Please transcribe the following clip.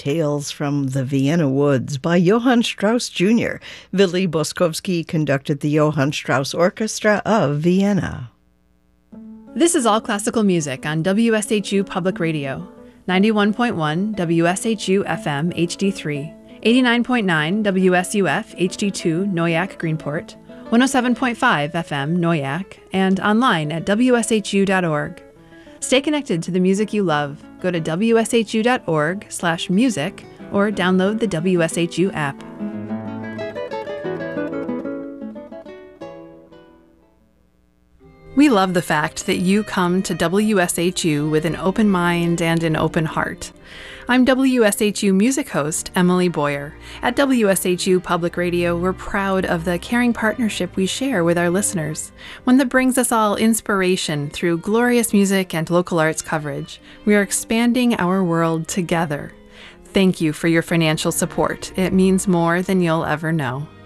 Tales from the Vienna Woods by Johann Strauss Jr. Willy Boskowski conducted the Johann Strauss Orchestra of Vienna. This is All Classical Music on WSHU Public Radio, 91.1 WSHU FM HD3, 89.9 WSUF HD2 Noyak Greenport, 107.5 FM Noyak, and online at wshu.org. Stay connected to the music you love. Go to wshu.org/music or download the WSHU app. We love the fact that you come to WSHU with an open mind and an open heart. I'm WSHU music host Emily Boyer. At WSHU Public Radio, we're proud of the caring partnership we share with our listeners, one that brings us all inspiration through glorious music and local arts coverage. We are expanding our world together. Thank you for your financial support. It means more than you'll ever know.